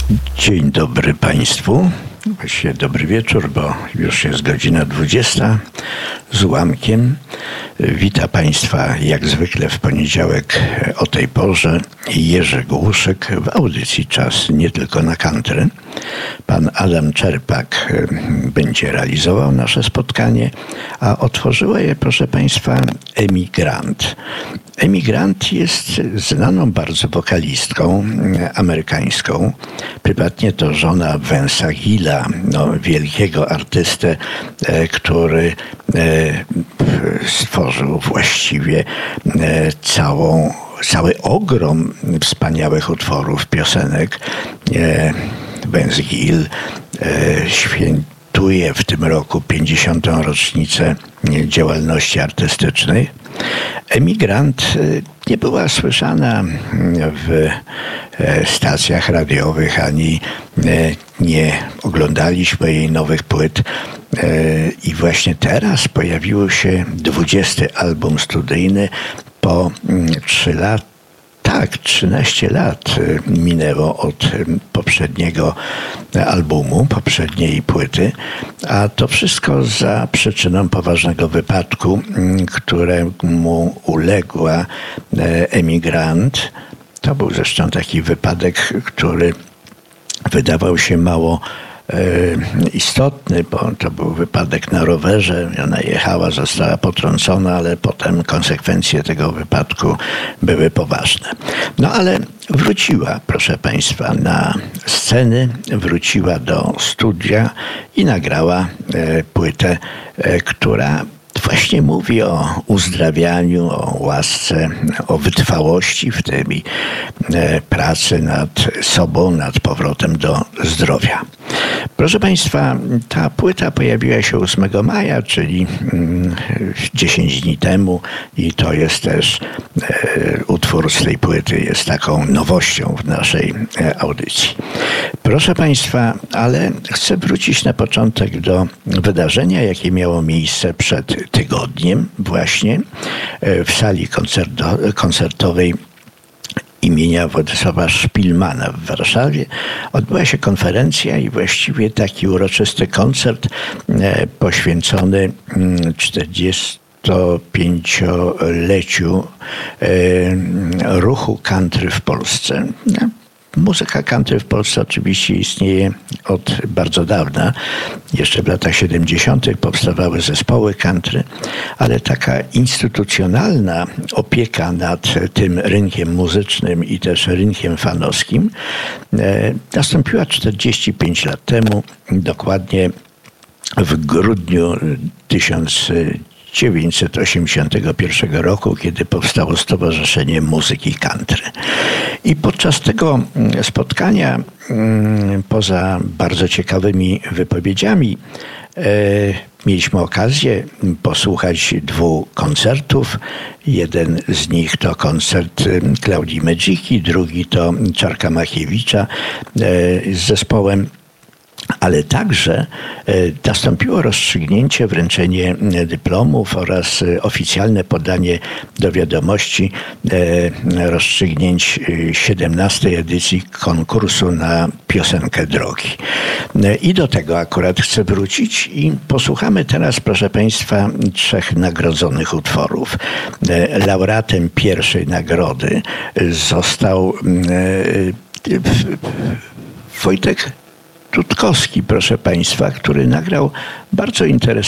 Dzień dobry Państwu. Właściwie dobry wieczór, bo już jest godzina 20 z ułamkiem. Witam Państwa jak zwykle w poniedziałek o tej porze. Jerzy Głuszek w audycji Czas nie tylko na country. Pan Adam Czerpak będzie realizował nasze spotkanie, a otworzyła je, proszę Państwa, Amy Grant. Amy Grant jest znaną bardzo wokalistką amerykańską. Prywatnie to żona Vance'a Gilla, wielkiego artystę, który stworzył właściwie cały ogrom wspaniałych utworów, piosenek. Vance Gill świętuje w tym roku 50. rocznicę działalności artystycznej. Amy Grant nie była słyszana w stacjach radiowych, ani nie oglądaliśmy jej nowych płyt. I właśnie teraz pojawił się 20. album studyjny po 3 lat. Tak, 13 lat minęło od poprzedniego albumu, poprzedniej płyty, a to wszystko za przyczyną poważnego wypadku, któremu uległa Amy Grant. To był zresztą taki wypadek, który wydawał się mało istotny, bo to był wypadek na rowerze. Ona jechała, została potrącona, ale potem konsekwencje tego wypadku były poważne. No ale wróciła, proszę Państwa, na sceny, wróciła do studia i nagrała płytę, która właśnie mówi o uzdrawianiu, o łasce, o wytrwałości w tym i pracy nad sobą, nad powrotem do zdrowia. Proszę Państwa, ta płyta pojawiła się 8 maja, czyli 10 dni temu i to jest też utwór z tej płyty, jest taką nowością w naszej audycji. Proszę Państwa, ale chcę wrócić na początek do wydarzenia, jakie miało miejsce przed tygodniem właśnie w sali koncertowej imienia Władysława Szpilmana w Warszawie. Odbyła się konferencja i właściwie taki uroczysty koncert poświęcony 45-leciu ruchu country w Polsce. Muzyka country w Polsce oczywiście istnieje od bardzo dawna. Jeszcze w latach 70. powstawały zespoły country, ale taka instytucjonalna opieka nad tym rynkiem muzycznym i też rynkiem fanowskim nastąpiła 45 lat temu, dokładnie w grudniu 1981 roku, kiedy powstało Stowarzyszenie Muzyki Country. I podczas tego spotkania, poza bardzo ciekawymi wypowiedziami, mieliśmy okazję posłuchać 2 koncertów. Jeden z nich to koncert Klaudii Medziki, drugi to Czarka Machiewicza z zespołem. Ale także nastąpiło rozstrzygnięcie, wręczenie dyplomów oraz oficjalne podanie do wiadomości rozstrzygnięć 17. edycji konkursu na piosenkę drogi. I do tego akurat chcę wrócić i posłuchamy teraz, proszę Państwa, 3 nagrodzonych utworów. Laureatem pierwszej nagrody został Wojtek Rutkowski, proszę Państwa, który nagrał bardzo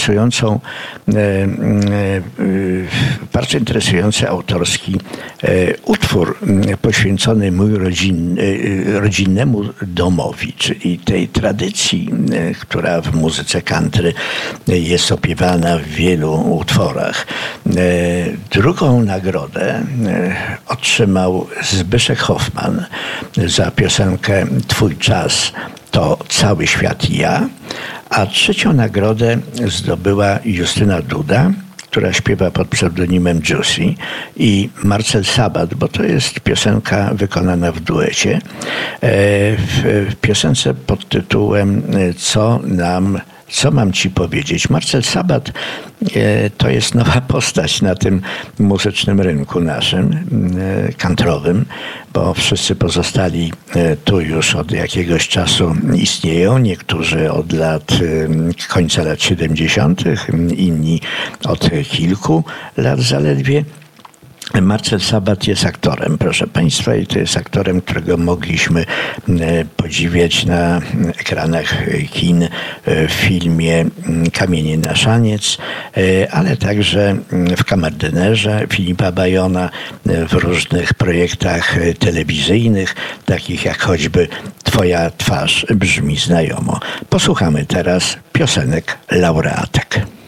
interesujący autorski utwór poświęcony rodzinnemu domowi, czyli tej tradycji, która w muzyce country jest opiewana w wielu utworach. Drugą nagrodę otrzymał Zbyszek Hoffman za piosenkę Twój czas to cały świat i ja, a 3. nagrodę zdobyła Justyna Duda, która śpiewa pod pseudonimem Juicy, i Marcel Sabat, bo to jest piosenka wykonana w duecie, w piosence pod tytułem Co nam Co mam ci powiedzieć? Marcel Sabat to jest nowa postać na tym muzycznym rynku naszym, kantrowym, bo wszyscy pozostali tu już od jakiegoś czasu istnieją. Niektórzy od końca lat 70., inni od kilku lat zaledwie. Marcel Sabat jest aktorem, proszę Państwa, i to jest aktorem, którego mogliśmy podziwiać na ekranach kin w filmie Kamienie na szaniec, ale także w Kamerdynerze Filipa Bajona, w różnych projektach telewizyjnych, takich jak choćby Twoja twarz brzmi znajomo. Posłuchamy teraz piosenek laureatek.